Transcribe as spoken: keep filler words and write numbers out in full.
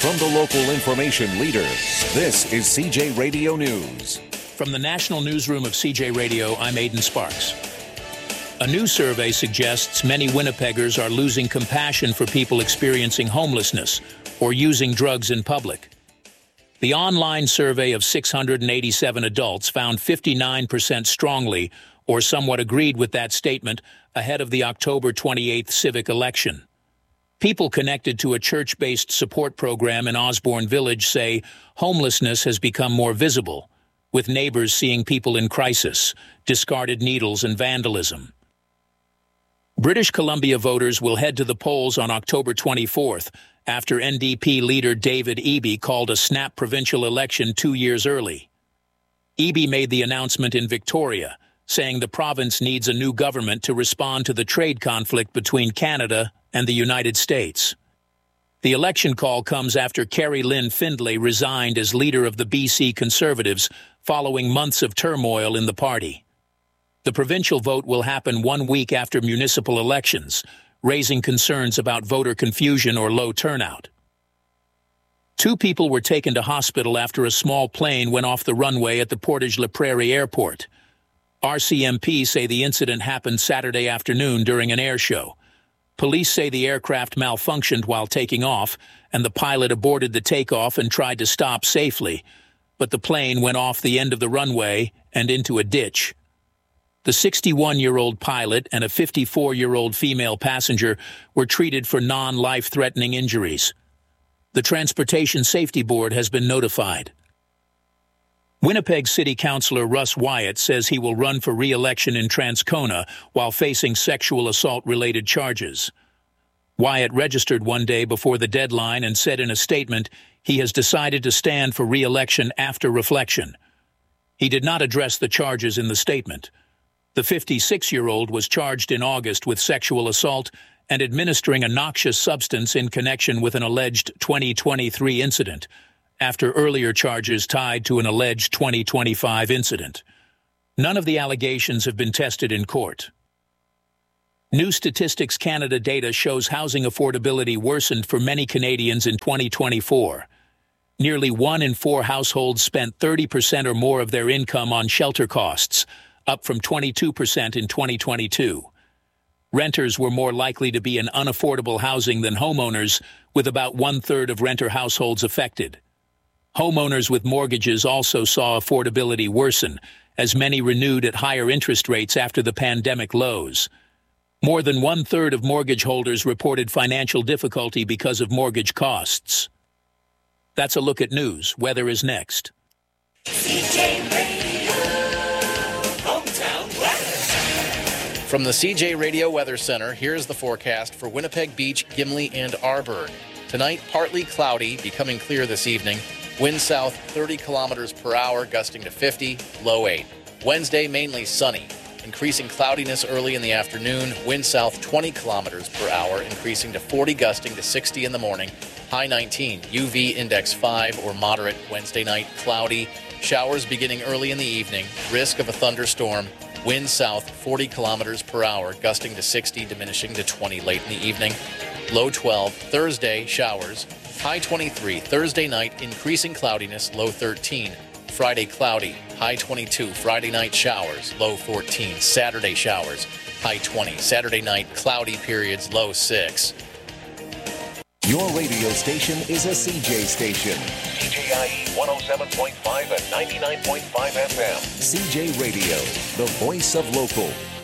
From the local information leader, this is C J Radio News. From the National Newsroom of C J Radio, I'm Aidan Sparks. A new survey suggests many Winnipeggers are losing compassion for people experiencing homelessness or using drugs in public. The online survey of six hundred eighty-seven adults found fifty-nine percent strongly or somewhat agreed with that statement ahead of the October twenty-eighth civic election. People connected to a church-based support program in Osborne Village say homelessness has become more visible, with neighbors seeing people in crisis, discarded needles, and vandalism. British Columbia voters will head to the polls on October twenty-fourth after N D P leader David Eby called a snap provincial election two years early. Eby made the announcement in Victoria, saying the province needs a new government to respond to the trade conflict between Canada and the United States. The election call comes after Carrie Lynn Findlay resigned as leader of the B C Conservatives following months of turmoil in the party. The provincial vote will happen one week after municipal elections, raising concerns about voter confusion or low turnout. Two people were taken to hospital after a small plane went off the runway at the Portage-La Prairie Airport. R C M P say the incident happened Saturday afternoon during an air show. Police say the aircraft malfunctioned while taking off, and the pilot aborted the takeoff and tried to stop safely, but the plane went off the end of the runway and into a ditch. The sixty-one-year-old pilot and a fifty-four-year-old female passenger were treated for non-life-threatening injuries. The Transportation Safety Board has been notified. Winnipeg City Councillor Russ Wyatt says he will run for re-election in Transcona while facing sexual assault-related charges. Wyatt registered one day before the deadline and said in a statement he has decided to stand for re-election after reflection. He did not address the charges in the statement. The fifty-six-year-old was charged in August with sexual assault and administering a noxious substance in connection with an alleged twenty twenty-three incident, after earlier charges tied to an alleged twenty twenty-five incident. None of the allegations have been tested in court. New Statistics Canada data shows housing affordability worsened for many Canadians in twenty twenty-four. Nearly one in four households spent thirty percent or more of their income on shelter costs, up from twenty-two percent in twenty twenty-two. Renters were more likely to be in unaffordable housing than homeowners, with about one-third of renter households affected. Homeowners with mortgages also saw affordability worsen, as many renewed at higher interest rates after the pandemic lows. More than one-third of mortgage holders reported financial difficulty because of mortgage costs. That's a look at news. Weather is next. C J Radio, hometown weather. From the C J Radio Weather Center, here's the forecast for Winnipeg Beach, Gimli, and Arborg. Tonight, partly cloudy, becoming clear this evening. Wind south thirty kilometers per hour, gusting to fifty, low eight. Wednesday, mainly sunny. Increasing cloudiness early in the afternoon. Wind south twenty kilometers per hour, increasing to forty, gusting to sixty in the morning. High nineteen. U V index five or moderate. Wednesday night, cloudy. Showers beginning early in the evening. Risk of a thunderstorm. Wind south forty kilometers per hour, gusting to sixty, diminishing to twenty late in the evening. Low twelve. Thursday, showers. High twenty-three. Thursday night, increasing cloudiness. Low thirteen. Friday, cloudy. High twenty-two. Friday night, showers. Low fourteen. Saturday, showers. High twenty. Saturday night, cloudy periods. Low six. Your radio station is a C J station. C J I E one oh seven point five and ninety-nine point five F M. C J Radio, the voice of local.